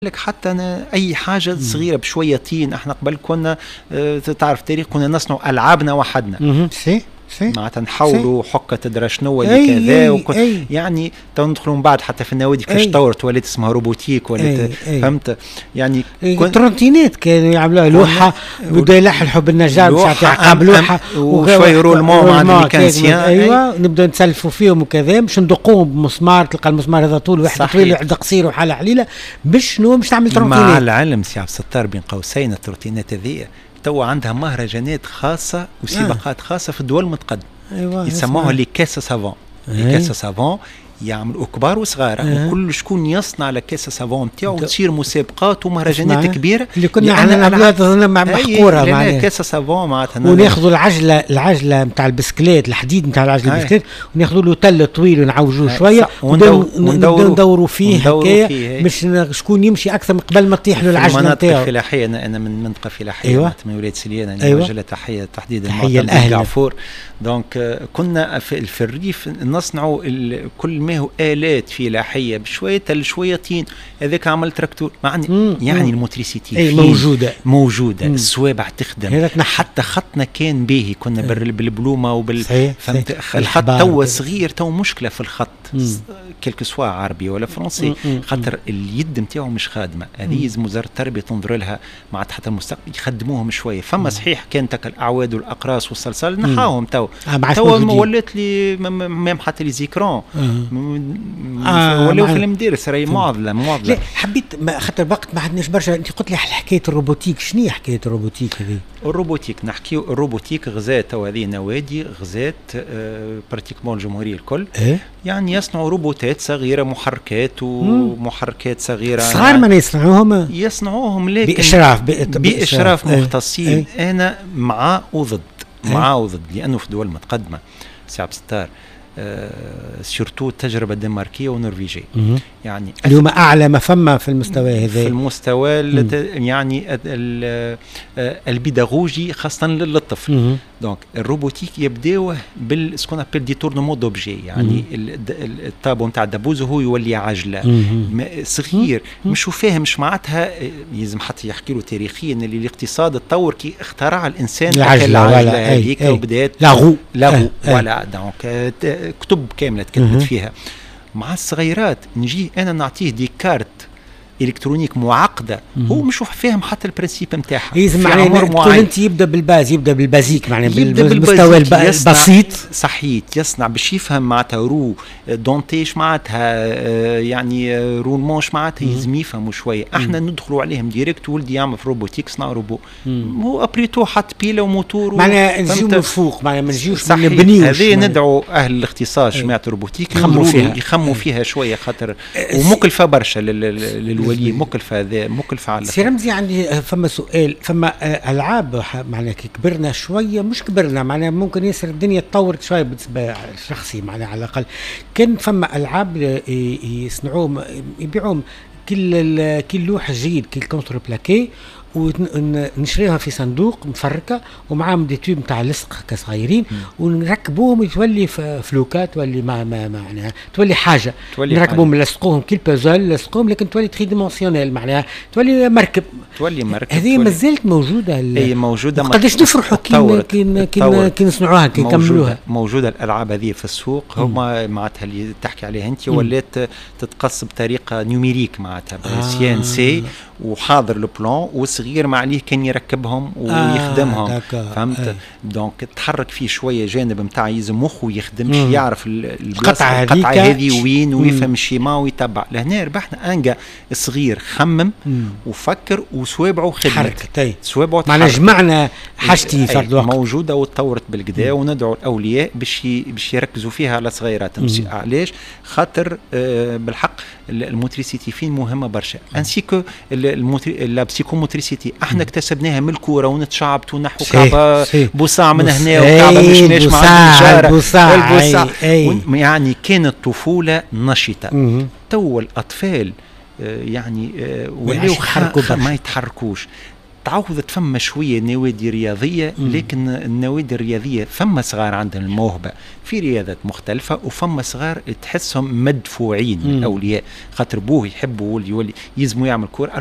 لك حتى أنا أي حاجة صغيرة بشوية طين. احنا قبل كنا تعرف تاريخ كنا نصنع ألعابنا وحدنا. سي معناتها نحولوا حقة تدرى شنو اللي كذا يعني تو ندخلوا من بعد حتى في النوادي كيفاش طورت ولات اسمها روبوتيك ولات فهمت يعني ترونتينات كانوا يعملوها لوحة بدا يلحلحوا بالنجار باش يعقب لوحة وشوي رولمون مع الميكانسيان. ايوه نبدا نسلفوا فيهم وكذا باش ندقوهم بمسمار، تلقى المسمار هذا طول واحد طويل وواحد قصير وحاله عليله باش تعمل ترونتينات. مع العلم سي عبد الستار بين قوسين الترونتينات هذه تو عندها مهرجانات خاصة وسباقات خاصة في الدول المتقدمة. أيوة يسموها لي كاس سافون. لي كاس سافون يعملوا كبار وصغار وكل شكون يصنع لكاس سافون نتاعو تصير مسابقات ومهرجانات كبيره اللي كنا احنا نعملوها مع محقوره معناها كاس سافون معناتها وناخذوا العجله نتاع البسكليت، الحديد نتاع العجله البسكليت وناخذوا له تل طويل ونعوجوه شويه وندوروا فيه هكايا باش شكون يمشي اكثر من قبل ما تطيح له العجله نتاعو. المناطق الفلاحيه انا من منطقه فلاحيه أيوة. من ولايه سليانه أيوة. تحيه تحديدا تحيه العفور. دونك كنا في الريف نصنعوا كل ما هو آلات فلاحية بشوية تل شوية طين. هذاك عمل تراكتور يعني الموتريسيتي موجودة السوابع تخدم. حتى خطنا كان باهي كنا بالبلومة فهمت الخط تو صغير تو مشكلة في الخط كلك سوا عربي ولا فرنسي خاطر اليد نتاعو مش خادمة. هذه لازم وزارة التربية تنظر لها مع حتى المستقبل يخدموهم شوية. فما صحيح كانت الأعواد والأقراص والصلصال نحاهم تو ولات لي ميم حتى لي زيكرون ولاو في المدارس راهي معضله. لا حبيت خاطر الوقت ما عندناش برشا. انت قلت لي حكايه الروبوتيك، شنو هي حكايه الروبوتيك هذه؟ الروبوتيك نحكيو الروبوتيك غزات وهذه نوادي غزات براتيكمون الجمهوريه الكل يعني يصنعوا روبوتات صغيره محركات ومحركات صغيره صغار ما يصنعوهم لكن باشراف مختصين. انا مع وضد لانه في دول متقدمه سي عبد الستار سورتو التجربه الدنماركيه والنرويجيه يعني اليوم اعلى ما فما في المستوى هذا، في المستوى يعني البيداغوجي خاصه للطفل. دونك الروبوتيك يبداوه سكون ابل دي تورنمون دوبجي يعني الطابو نتاع الدبوز هو يولي عجله صغير مش فاهم مش معناتها لازم حتى يحكي له تاريخيا اللي الاقتصاد تطور كي اخترع الانسان العجله هذيك وبدات لاغو ولا دونك كتب كامله تكتبت فيها. مع الصغيرات نجي انا نعطيه دي كارت الكترونيك معقده هو مش فاهم حتى البرنسيب نتاعها. لازم معناها انت يبدا بالبازيك معناها بالمستوى البسيط صحيح يصنع باش يفهم معناتها رو دونتيش معناتها يعني رولمونش معناتها لازم يفهموا شويه. احنا ندخلوا عليهم ديريكت ولدي يعمل في روبوتيك صنع روبو هو ابريتو حط بيله وموتور معناها نجيو من فوق معناها ما نجيوش نبنيوش. هذه ندعو اهل الاختصاص جماعه الروبوتيك يخموا فيها شويه خاطر ومكلفه برشا للولي مكلفة على سي رمزي. عندي فما سؤال، فما ألعاب معناها كبرنا شوية مش كبرنا معناها ممكن يصير الدنيا تطورت شوية بالنسبة شخصي معناها على الأقل كان فما ألعاب يصنعوهم يبيعوهم كل لوح جيد كل كونتر بلاكي ونشريها في صندوق مفركه ومعاهم دي تيوب نتاع لصق كصغيرين ونركبوهم تولي فلوكات تولي معناها تولي حاجه نركبوهم نلصقوهم كل بازل لصقوهم لكن تولي 3 ديمونسيونيل معناها تولي مركب. هذه ما زالت موجوده. هي موجوده. قداش نفرحوا كي نصنعوها كي نكملوها. موجوده الالعاب هذه في السوق. هما معناتها اللي تحكي عليها انت ولات تتقص بطريقه نيوميريك معناتها سي ان سي وحاضر البلان وصغير ما عليه كان يركبهم ويخدمهم فهمت. دونك تحرك فيه شويه جانب نتاع يلزم مخه يخدم يعرف القطعه هذه وين ويفهم الشيما ويتبع. لهنا ربحنا انجا صغير خمم وفكر وسوابعه خدمت سوابعه معنا جمعنا حاجتي صار الوقت موجوده وتطورت بالكدا. وندعو الاولياء باش يركزوا فيها على صغيرات. علاش خاطر بالحق الموتريسيتي فين مهمه برشا انسي كو لا بسيكوموتريسيتي احنا اكتسبناها من الكوره ونتشعبط ونحو كعبه بوصاع من هنا وكعبه مش مع البوصاع يعني كانت طفوله نشطه. تو الاطفال يعني ولاو ما يتحركوش. تعوضت فما شوية نوادي رياضية، لكن النوادي الرياضية فما صغار عندهم الموهبة في رياضات مختلفة، وفما صغار تحسهم مدفوعين من الأولياء، خاطر بوه يحبوا يولي يزموا يعمل كورة.